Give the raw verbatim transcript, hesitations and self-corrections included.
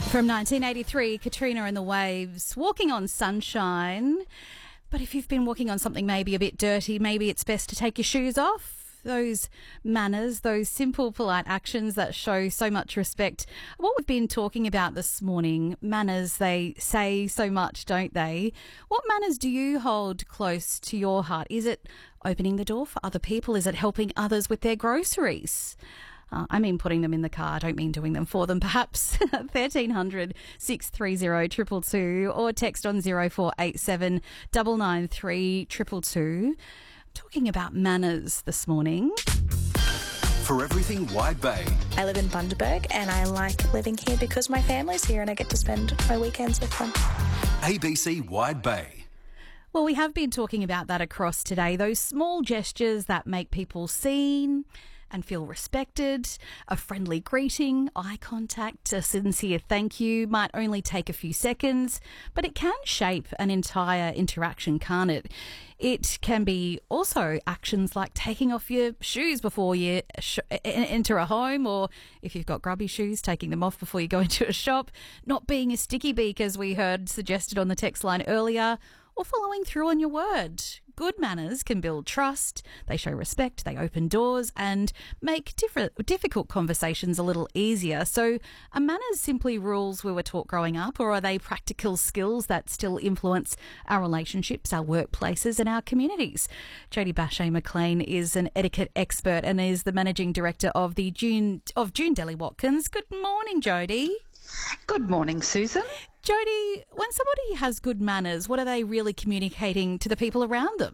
From nineteen eighty-three, Katrina and the Waves, Walking on Sunshine. But if you've been walking on something maybe a bit dirty, maybe it's best to take your shoes off. Those manners, those simple, polite actions that show so much respect. What we've been talking about this morning, manners, they say so much, don't they? What manners do you hold close to your heart? Is it opening the door for other people? Is it helping others with their groceries? Uh, I mean putting them in the car. I don't mean doing them for them. Perhaps thirteen hundred, six three zero, two two two or text on zero four eight seven, nine nine three, two two two. Talking about manners this morning. For everything Wide Bay. I live in Bundaberg and I like living here because my family's here and I get to spend my weekends with them. A B C Wide Bay. Well, we have been talking about that across today, those small gestures that make people seen and feel respected. A friendly greeting, eye contact, a sincere thank you might only take a few seconds, but it can shape an entire interaction, can't it? It can be also actions like taking off your shoes before you sh- enter a home, or if you've got grubby shoes, taking them off before you go into a shop, not being a sticky beak, as we heard suggested on the text line earlier, or following through on your word. Good manners can build trust, they show respect, they open doors and make different, difficult conversations a little easier. So are manners simply rules we were taught growing up, or are they practical skills that still influence our relationships, our workplaces and our communities? Jodie Bache-McLean is an etiquette expert and is the Managing Director of the June of June Deli Watkins. Good morning, Jodie. Good morning, Susan. Jodie, when somebody has good manners, what are they really communicating to the people around them?